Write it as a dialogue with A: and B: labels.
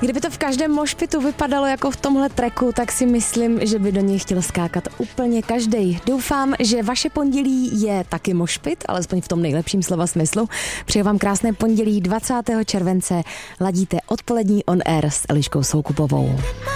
A: Kdyby to v každém mošpitu vypadalo jako v tomhle tracku, tak si myslím, že by do něj chtěl skákat úplně každej. Doufám, že vaše pondělí je taky mošpit, alespoň v tom nejlepším slova smyslu. Přeju vám krásné pondělí 20. července. Ladíte odpolední On Air s Eliškou Soukupovou.